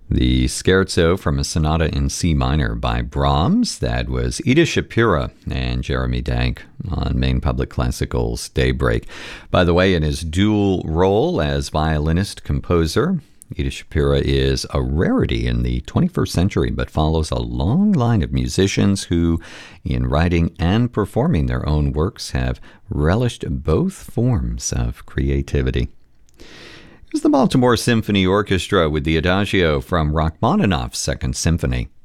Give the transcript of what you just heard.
The scherzo from a sonata in C minor by Brahms. That was Ida Shapira and Jeremy Dank on Maine Public Classical's Daybreak. By the way, in his dual role as violinist-composer, Ida Shapira is a rarity in the 21st century, but follows a long line of musicians who, in writing and performing their own works, have relished both forms of creativity. Here's the Baltimore Symphony Orchestra with the Adagio from Rachmaninoff's Second Symphony.